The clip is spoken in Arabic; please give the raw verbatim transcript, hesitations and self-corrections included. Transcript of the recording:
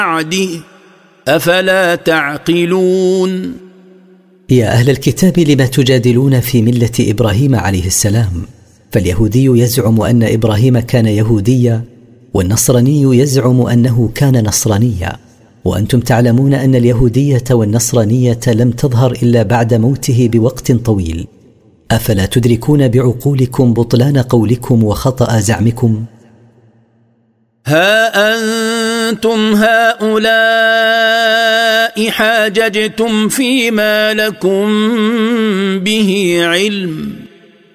بعده أفلا تعقلون. يا أهل الكتاب لم تجادلون في ملة إبراهيم عليه السلام؟ فاليهودي يزعم أن إبراهيم كان يهوديا، والنصراني يزعم أنه كان نصرانيا، وأنتم تعلمون أن اليهودية والنصرانية لم تظهر إلا بعد موته بوقت طويل. أفلا تدركون بعقولكم بطلان قولكم وخطأ زعمكم؟ ها أنتم هؤلاء حاججتم فيما لكم به علم